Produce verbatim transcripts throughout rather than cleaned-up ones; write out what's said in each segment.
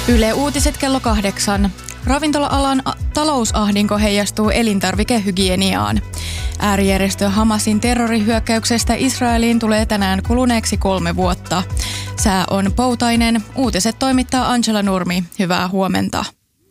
Yle Uutiset kello kahdeksan. Ravintola-alan talousahdinko heijastuu elintarvikehygieniaan. Äärijärjestö Hamasin terrorihyökkäyksestä Israeliin tulee tänään kuluneeksi kolme vuotta. Sää on poutainen. Uutiset toimittaa Angela Nurmi. Hyvää huomenta.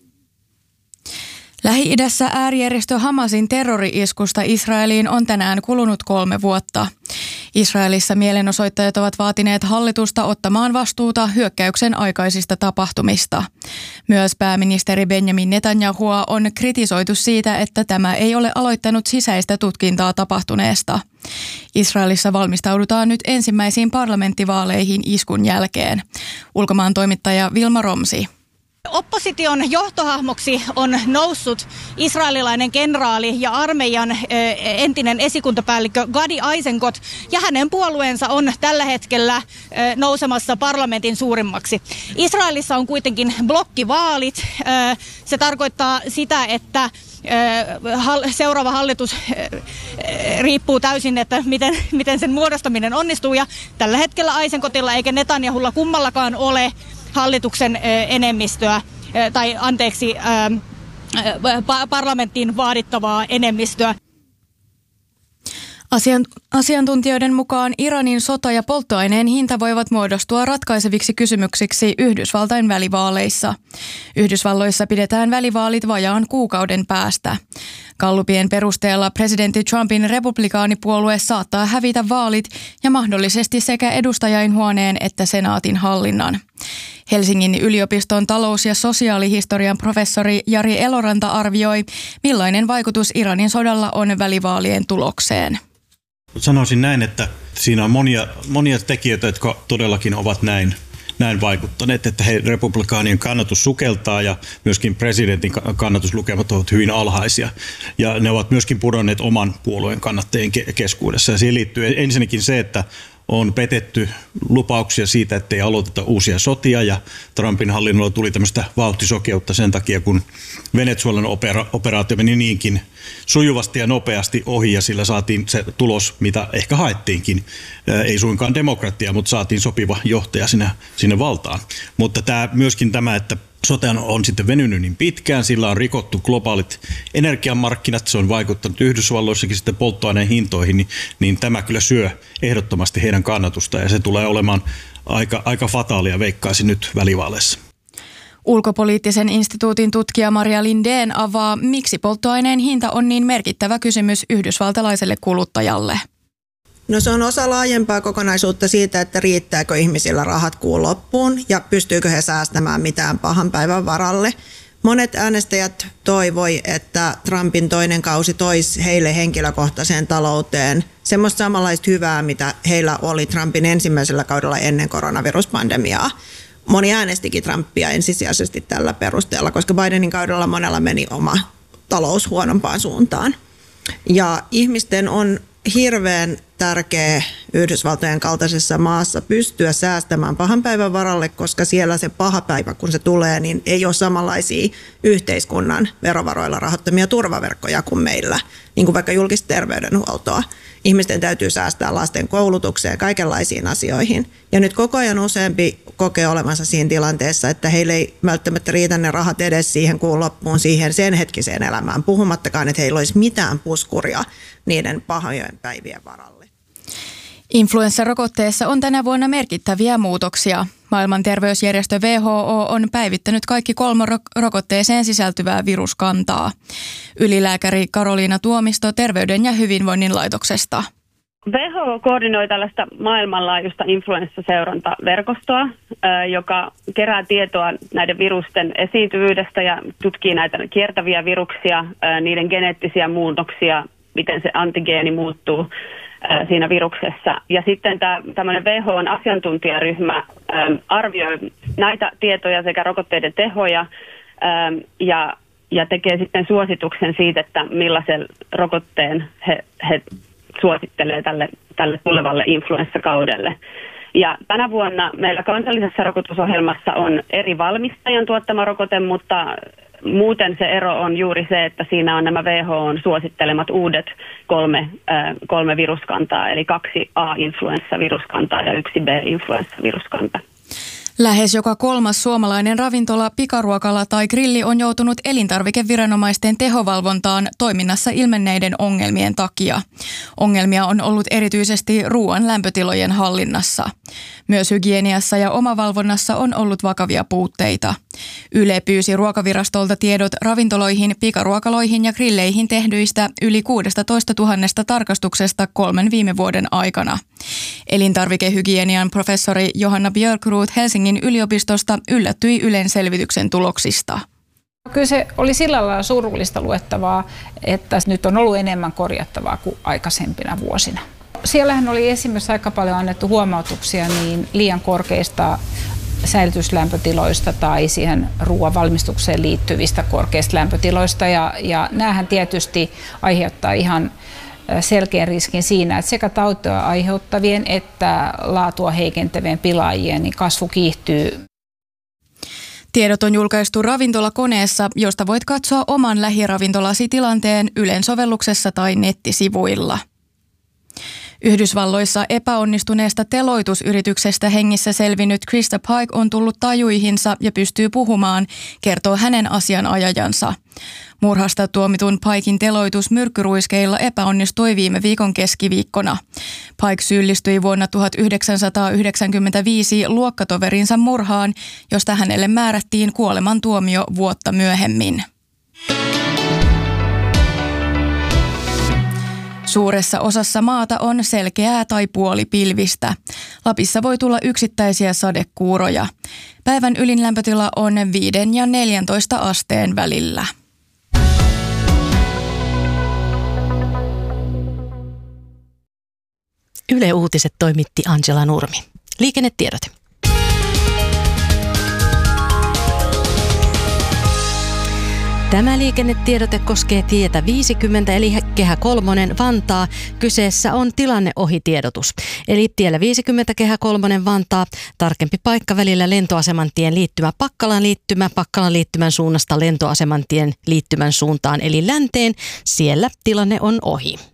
Lähi-idässä äärijärjestö Hamasin terrori-iskusta Israeliin on tänään kulunut kolme vuotta. Israelissa mielenosoittajat ovat vaatineet hallitusta ottamaan vastuuta hyökkäyksen aikaisista tapahtumista. Myös pääministeri Benjamin Netanyahua on kritisoitu siitä, että tämä ei ole aloittanut sisäistä tutkintaa tapahtuneesta. Israelissa valmistaudutaan nyt ensimmäisiin parlamenttivaaleihin iskun jälkeen. Ulkomaan toimittaja Vilma Romsi. Opposition johtohahmoksi on noussut israelilainen kenraali ja armeijan entinen esikuntapäällikkö Gadi Eisenkot, ja hänen puolueensa on tällä hetkellä nousemassa parlamentin suurimmaksi. Israelissa on kuitenkin blokkivaalit. Se tarkoittaa sitä, että seuraava hallitus riippuu täysin, että miten, miten sen muodostaminen onnistuu, ja tällä hetkellä Eisenkotilla eikä Netanyahulla kummallakaan ole hallituksen enemmistöä, tai anteeksi, parlamenttiin vaadittavaa enemmistöä. Asiantuntijoiden mukaan Iranin sota ja polttoaineen hinta voivat muodostua ratkaiseviksi kysymyksiksi Yhdysvaltain välivaaleissa. Yhdysvalloissa pidetään välivaalit vajaan kuukauden päästä. Gallupien perusteella presidentti Trumpin republikaanipuolue saattaa hävitä vaalit ja mahdollisesti sekä edustajainhuoneen että senaatin hallinnan. Helsingin yliopiston talous- ja sosiaalihistorian professori Jari Eloranta arvioi, millainen vaikutus Iranin sodalla on välivaalien tulokseen. Sanoisin näin, että siinä on monia, monia tekijöitä, jotka todellakin ovat näin, näin vaikuttaneet, että he republikaanien kannatus sukeltaa ja myöskin presidentin kannatuslukemat ovat hyvin alhaisia. Ja ne ovat myöskin pudonneet oman puolueen kannattajien keskuudessa. Ja siihen liittyy ensinnäkin se, että on petetty lupauksia siitä, ettei aloiteta uusia sotia, ja Trumpin hallinnolla tuli tämmöistä vauhtisokeutta sen takia, kun Venezuelan opera- operaatio meni niinkin sujuvasti ja nopeasti ohi, ja sillä saatiin se tulos, mitä ehkä haettiinkin. Ei suinkaan demokratia, mutta saatiin sopiva johtaja sinne, sinne valtaan. Mutta tämä, myöskin tämä, että sote on sitten venynyt niin pitkään, sillä on rikottu globaalit energiamarkkinat, se on vaikuttanut Yhdysvalloissakin sitten polttoaineen hintoihin, niin, niin tämä kyllä syö ehdottomasti heidän kannatusta, ja se tulee olemaan aika, aika fataalia, veikkaisin nyt välivaaleissa. Ulkopoliittisen instituutin tutkija Maria Lindén avaa, miksi polttoaineen hinta on niin merkittävä kysymys yhdysvaltalaiselle kuluttajalle. No se on osa laajempaa kokonaisuutta siitä, että riittääkö ihmisillä rahat kuun loppuun ja pystyykö he säästämään mitään pahan päivän varalle. Monet äänestäjät toivoi, että Trumpin toinen kausi toisi heille henkilökohtaiseen talouteen semmoista samanlaista hyvää, mitä heillä oli Trumpin ensimmäisellä kaudella ennen koronaviruspandemiaa. Moni äänestikin Trumpia ensisijaisesti tällä perusteella, koska Bidenin kaudella monella meni oma talous huonompaan suuntaan. Ja ihmisten on hirveän tärkeä Yhdysvaltojen kaltaisessa maassa pystyä säästämään pahan päivän varalle, koska siellä se paha päivä, kun se tulee, niin ei ole samanlaisia yhteiskunnan verovaroilla rahoittamia turvaverkkoja kuin meillä, niin kuin vaikka julkista terveydenhuoltoa. Ihmisten täytyy säästää lasten koulutukseen ja kaikenlaisiin asioihin. Ja nyt koko ajan useampi kokee olevansa siinä tilanteessa, että heille ei välttämättä riitä ne rahat edes siihen kuun loppuun, siihen sen hetkiseen elämään, puhumattakaan, että heillä olisi mitään puskuria niiden pahojen päivien varalle. Influenssarokotteessa on tänä vuonna merkittäviä muutoksia. Maailman terveysjärjestö W H O on päivittänyt kaikki kolme rokotteeseen sisältyvää viruskantaa. Ylilääkäri Karoliina Tuomisto Terveyden ja hyvinvoinnin laitoksesta. W H O koordinoi tällaista maailmanlaajuista influenssaseurantaverkostoa, joka kerää tietoa näiden virusten esiintyvyydestä ja tutkii näitä kiertäviä viruksia, niiden geneettisiä muutoksia, miten se antigeeni muuttuu siinä viruksessa. Ja sitten tämä tämmöinen W H O:n asiantuntijaryhmä äm, arvioi näitä tietoja sekä rokotteiden tehoja äm, ja, ja tekee sitten suosituksen siitä, että millaisen rokotteen he, he suosittelee tälle, tälle tulevalle influenssakaudelle. Ja tänä vuonna meillä kansallisessa rokotusohjelmassa on eri valmistajan tuottama rokote, mutta muuten se ero on juuri se, että siinä on nämä W H O:n suosittelemat uudet kolme, äh, kolme viruskantaa, eli kaksi A-influenssaviruskantaa ja yksi B-influenssaviruskanta. Lähes joka kolmas suomalainen ravintola, pikaruokala tai grilli on joutunut elintarvikeviranomaisten tehovalvontaan toiminnassa ilmenneiden ongelmien takia. Ongelmia on ollut erityisesti ruoan lämpötilojen hallinnassa. Myös hygieniassa ja omavalvonnassa on ollut vakavia puutteita. Yle pyysi Ruokavirastolta tiedot ravintoloihin, pikaruokaloihin ja grilleihin tehdyistä yli kuusitoista tuhatta tarkastuksesta kolmen viime vuoden aikana. Elintarvikehygienian professori Johanna Björkroth Helsingin yliopistosta yllättyi Ylen selvityksen tuloksista. Kyllä se oli sillä lailla surullista luettavaa, että nyt on ollut enemmän korjattavaa kuin aikaisempina vuosina. Siellähän oli esimerkiksi aika paljon annettu huomautuksia niin liian korkeista säilytyslämpötiloista tai siihen ruoan valmistukseen liittyvistä korkeista lämpötiloista. Ja, ja näähän tietysti aiheuttaa ihan selkeän riskin siinä, että sekä tautia aiheuttavien että laatua heikentävien pilaajien niin kasvu kiihtyy. Tiedot on julkaistu ravintolakoneessa, josta voit katsoa oman lähiravintolasi tilanteen Ylen sovelluksessa tai nettisivuilla. Yhdysvalloissa epäonnistuneesta teloitusyrityksestä hengissä selvinnyt Krista Pike on tullut tajuihinsa ja pystyy puhumaan, kertoo hänen asianajajansa. Murhasta tuomitun Pikein teloitus myrkkyruiskeilla epäonnistui viime viikon keskiviikkona. Pike syyllistyi vuonna tuhatyhdeksänsataayhdeksänkymmentäviisi luokkatoverinsa murhaan, josta hänelle määrättiin kuolemantuomio vuotta myöhemmin. Suuressa osassa maata on selkeää tai puolipilvistä. Lapissa voi tulla yksittäisiä sadekuuroja. Päivän ylin lämpötila on viiden ja neljäntoista asteen välillä. Yle Uutiset toimitti Angela Nurmi. Liikennetiedot. Tämä liikennetiedote koskee tietä viisikymmentä eli Kehä kolmonen Vantaa. Kyseessä on tilanneohitiedotus. Eli tiellä viisikymmentä Kehä kolmonen Vantaa, tarkempi paikka välillä lentoaseman tien liittymä Pakkalan liittymä, Pakkalan liittymän suunnasta lentoaseman tien liittymän suuntaan eli länteen. Siellä tilanne on ohi.